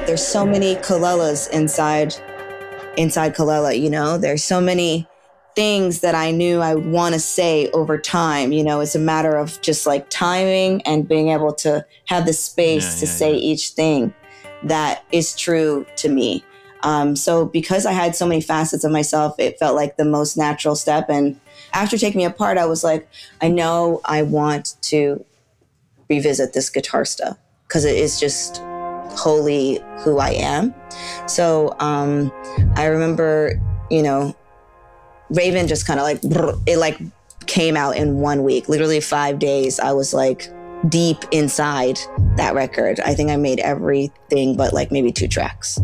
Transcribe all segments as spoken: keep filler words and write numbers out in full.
there's so many Kalelas inside, inside Kalela, you know, there's so many things that I knew I would want to say over time. You know, it's a matter of just like timing and being able to have the space yeah, to yeah, say yeah. each thing that is true to me. Um, so because I had so many facets of myself, it felt like the most natural step. And after Take Me Apart, I was like, I know I want to revisit this guitar stuff because it is just wholly who I am. So um, I remember, you know, Raven just kind of like, it like came out in one week, literally five days. I was like deep inside that record. I think I made everything but like maybe two tracks.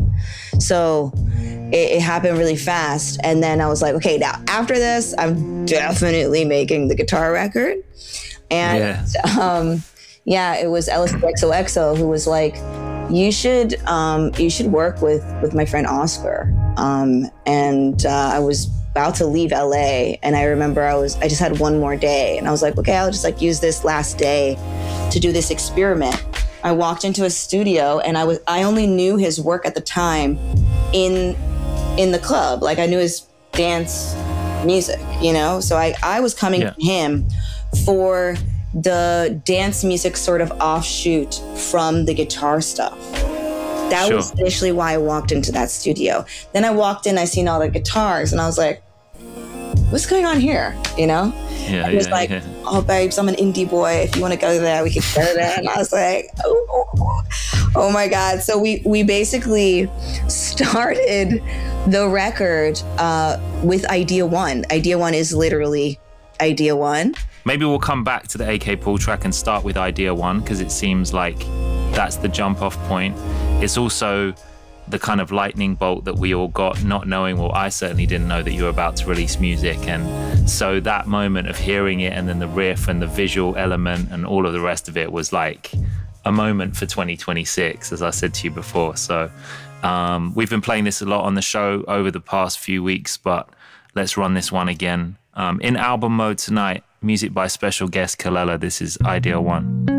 So it, it happened really fast. And then I was like, okay, now after this, I'm definitely making the guitar record. And yeah, um, yeah it was L S D X O X O who was like, you should um, you should work with, with my friend Oscar. Um, and uh, I was about to leave L A, and I remember I was I just had one more day, and I was like, okay, I'll just like use this last day to do this experiment. I walked into a studio, and I was I only knew his work at the time in in the club. Like I knew his dance music, you know? So I, I was coming yeah. to him for the dance music sort of offshoot from the guitar stuff. That sure. was initially why I walked into that studio. Then I walked in, I seen all the guitars, and I was like, what's going on here? You know? Yeah, it was yeah, like, yeah. oh, babes, I'm an indie boy. If you want to go there, we can go there. And I was like, oh, oh my God. So we, we basically started the record uh, with Idea One. Idea One is literally Idea One. Maybe we'll come back to the A K Paul track and start with Idea One, because it seems like that's the jump off point. It's also the kind of lightning bolt that we all got, not knowing, well, I certainly didn't know that you were about to release music. And so that moment of hearing it, and then the riff and the visual element and all of the rest of it was like a moment for twenty twenty-six, as I said to you before. So um, we've been playing this a lot on the show over the past few weeks, but let's run this one again. Um, in album mode tonight, music by special guest Kalela. This is Idea One.